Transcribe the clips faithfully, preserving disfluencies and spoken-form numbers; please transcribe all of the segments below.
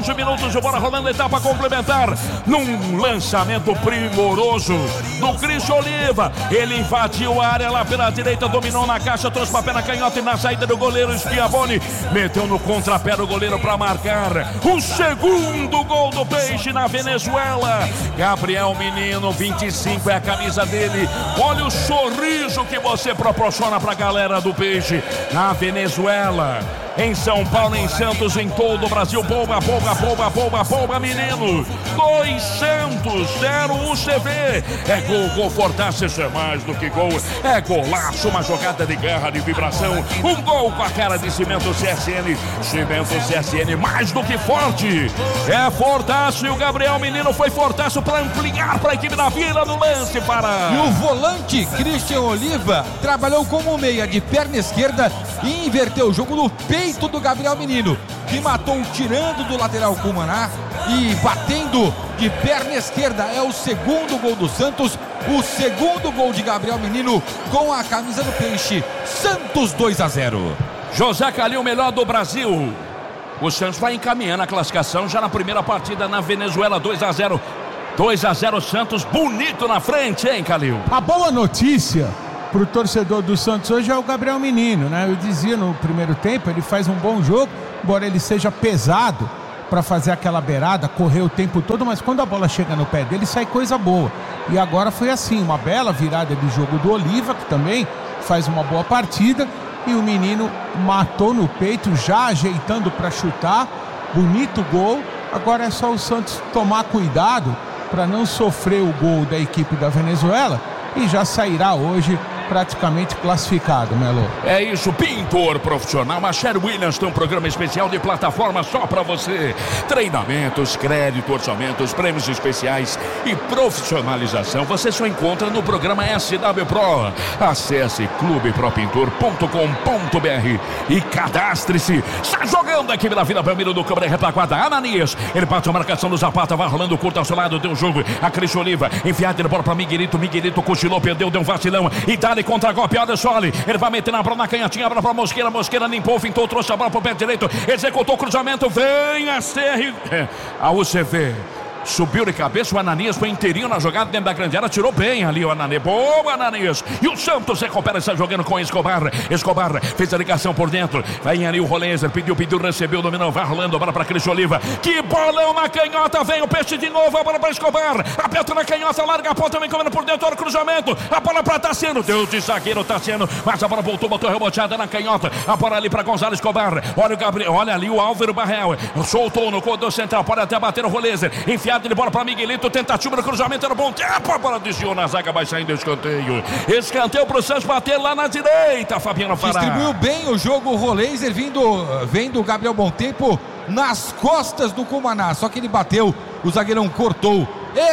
onze minutos de bola rolando, etapa complementar. Num lançamento primoroso do Christian Oliva. Ele invadiu a área lá pela direita, dominou na caixa, trouxe pra pé na canhota e na saída do goleiro Schiavone. Meteu no contrapé do goleiro para marcar o segundo gol do Peixe na Venezuela. Gabriel Menino, vinte e cinco é a camisa dele. Olha o sorriso que você proporciona pra galera do Peixe na Venezuela, em São Paulo, em Santos, em todo o Brasil. Pouba, pouba, pouba, pouba, pouba, menino. Dois Santos, zero U C V. É gol, gol Fortaço, isso é mais do que gol. É golaço, uma jogada de guerra, de vibração. Um gol com a cara de Cimento C S N. Cimento C S N, mais do que forte. É Fortaço e o Gabriel Menino foi Fortaço para ampliar para a equipe da Vila no lance para... E o volante Christian Oliva trabalhou como meia de perna esquerda e inverteu o jogo no peito do Gabriel Menino, que matou tirando do lateral Cumaná e batendo de perna esquerda. É o segundo gol do Santos, o segundo gol de Gabriel Menino com a camisa do Peixe. Santos dois a zero. José Calil, melhor do Brasil. O Santos vai encaminhando a classificação já na primeira partida na Venezuela. Dois a zero. dois a zero Santos, bonito na frente, hein, Calil? A boa notícia pro torcedor do Santos hoje é o Gabriel Menino, né? Eu dizia no primeiro tempo, ele faz um bom jogo, embora ele seja pesado para fazer aquela beirada, correr o tempo todo, mas quando a bola chega no pé dele, sai coisa boa. E agora foi assim, uma bela virada de jogo do Oliva, que também faz uma boa partida, e o menino matou no peito, já ajeitando para chutar. Bonito gol. Agora é só o Santos tomar cuidado para não sofrer o gol da equipe da Venezuela, e já sairá hoje praticamente classificado, Melo. É isso, pintor profissional. A Sherwin Williams tem um programa especial de plataforma só para você. Treinamentos, crédito, orçamentos, prêmios especiais e profissionalização você só encontra no programa S W Pro. Acesse clube pro pintor ponto com ponto b r e cadastre-se. Está jogando aqui pela Vila Belmiro do Câmara Retaguarda. Ananias, ele parte a marcação do Zapata, vai rolando curto ao seu lado, deu um jogo. A Christian Oliva, enfiada de bola para Miguelito. Miguelito cochilou, perdeu, deu um vacilão e dá contra-golpe, olha só ali, ele vai meter na bola na canhotinha, a bola pra Mosqueira, Mosqueira limpou, fintou, trouxe a bola pro pé direito, executou o cruzamento, vem a C R, é, a U C V subiu de cabeça, o Ananias foi inteirinho na jogada dentro da grande área, tirou bem ali o Ananias, boa Ananias, e o Santos recupera, está jogando com Escobar, Escobar fez a ligação por dentro, vem ali o Rolenzer, pediu, pediu, recebeu, dominou, vai rolando, a bola para Christian Oliva, que bolão na canhota, vem o Peixe de novo, a bola para Escobar, aperta na canhota, larga a ponta, vem comendo por dentro, olha o cruzamento, a bola para Tassiano, deu de zagueiro Tassiano, mas a bola voltou, botou reboteada na canhota, a bola ali para Gonzalo Escobar, olha o Gabriel, olha ali o Álvaro Barrel, soltou no corredor central, pode até bater o Rolenzer, enfiado de bola para Miguelito, tentativa do cruzamento, era bom tempo, a bola desviou na zaga, vai saindo escanteio, escanteio pro Santos bater lá na direita, Fabiano Fará. Distribuiu bem o jogo, o Rolenzer vindo, vendo o Gabriel Bom Tempo nas costas do Cumaná, só que ele bateu, o zagueirão cortou,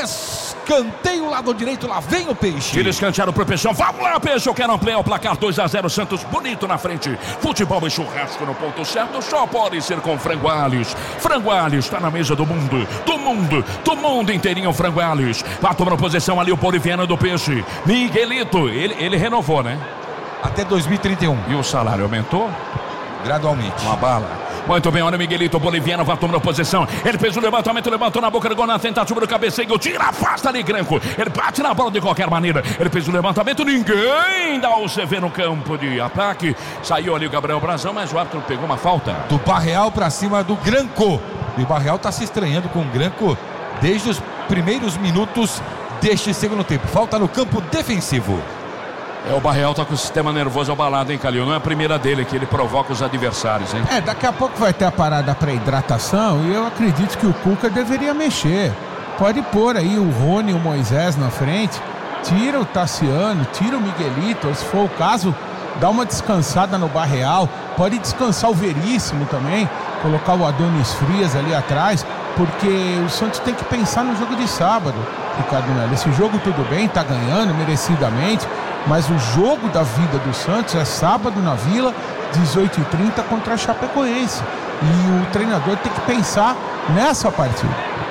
escanteio lado direito, lá vem o Peixe. Tira escanteado pro Peixão, vamos lá Peixe, eu quero ampliar o placar, dois a zero Santos, bonito na frente, futebol e churrasco no ponto certo, só pode ser com Frango Alhos. Frango Alhos está na mesa do mundo, do mundo, do mundo inteirinho, Frango Alhos, vai tomando posição ali o boliviano do Peixe, Miguelito, ele, ele renovou, né? Até dois mil e trinta e um. E o salário aumentou? Gradualmente. Uma bala. Muito bem, olha o Miguelito, o boliviano vai tomando posição. Ele fez o levantamento, levantou na boca do gol na tentativa do cabeceio. Tira, afasta ali, Granco. Ele bate na bola de qualquer maneira. Ele fez o levantamento, ninguém dá o C V no campo de ataque. Saiu ali o Gabriel Brazão, mas o árbitro pegou uma falta. Do Barreal pra cima do Granco. E o Barreal tá se estranhando com o Granco desde os primeiros minutos deste segundo tempo. Falta no campo defensivo. É, o Barreal tá com o sistema nervoso abalado, hein, Calil? Não é a primeira dele que ele provoca os adversários, hein? É, daqui a pouco vai ter a parada para hidratação e eu acredito que o Cuca deveria mexer. Pode pôr aí o Rony e o Moisés na frente, tira o Tassiano, tira o Miguelito, se for o caso, dá uma descansada no Barreal, pode descansar o Veríssimo também, colocar o Adonis Frias ali atrás, porque o Santos tem que pensar no jogo de sábado, Ricardo Melo. Esse jogo tudo bem, tá ganhando merecidamente, mas o jogo da vida do Santos é sábado na Vila, dezoito e trinta contra a Chapecoense. E o treinador tem que pensar nessa partida.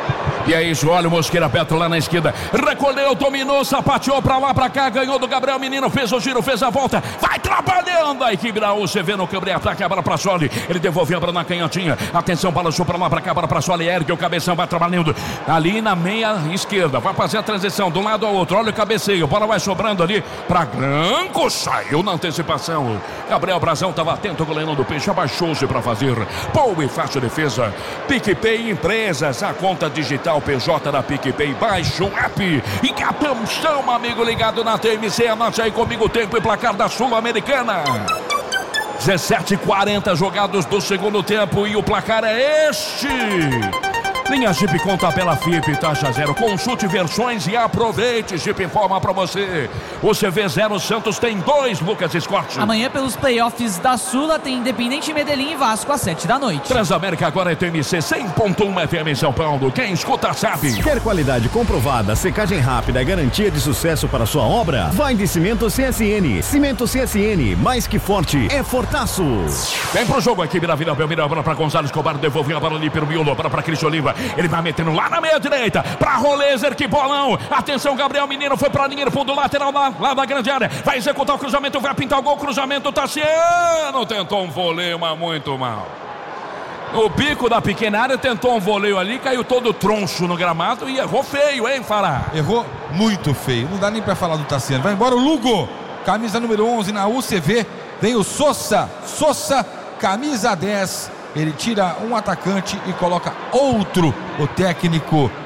E é isso, olha o Mosqueira Petro lá na esquerda. Recolheu, dominou, sapateou pra lá, pra cá, ganhou do Gabriel Menino, fez o giro, fez a volta. Vai trabalhando a equipe da U C V no quebra-ataque, a bola pra Soli. Ele devolveu a bola na canhotinha. Atenção, balançou pra lá, pra cá, bola pra Soli. Ergue o cabeção, vai trabalhando ali na meia esquerda. Vai fazer a transição de um lado ao outro. Olha o cabeceio, a bola vai sobrando ali pra Branco. Saiu na antecipação. Gabriel Brazão tava atento, o goleirão do Peixe abaixou-se pra fazer boa e fácil defesa. PicPay Empresas, a conta digital P J da PicPay, baixa o app e atenção, amigo ligado na T M C, anote aí comigo o tempo e placar da Sul-Americana. dezessete e quarenta jogados do segundo tempo e o placar é este. Linha Jeep com tabela F I P, taxa zero. Consulte versões e aproveite. Jeep informa pra você. O C V zero Santos tem dois, Lucas Scott. Amanhã pelos playoffs da Sula tem Independente Medellín e Vasco às sete da noite. Transamérica agora é T M C cem ponto um F M em São Paulo. Quem escuta sabe. Quer qualidade comprovada, secagem rápida e garantia de sucesso para sua obra? Vai de Cimento C S N. Cimento C S N, mais que forte, é fortaço. Vem pro jogo aqui, Vila Vila Belmiro, a bola pra Gonzalo Escobar, devolveu a bola ali pelo miolo, a bola pra Cristian Oliva. Ele vai metendo lá na meia direita, pra Rolezer, que bolão. Atenção, Gabriel Menino foi pra linha do fundo lateral lá, lá da grande área. Vai executar o cruzamento, vai pintar o gol, cruzamento, Tassiano. Tentou um voleio, mas muito mal. No bico da pequena área, tentou um voleio ali, caiu todo troncho no gramado e errou feio, hein, Fará? Errou muito feio, não dá nem pra falar do Tassiano. Vai embora o Lugo, camisa número onze na U C V. Vem o Sousa, Sousa, camisa dez. Ele tira um atacante e coloca outro, o técnico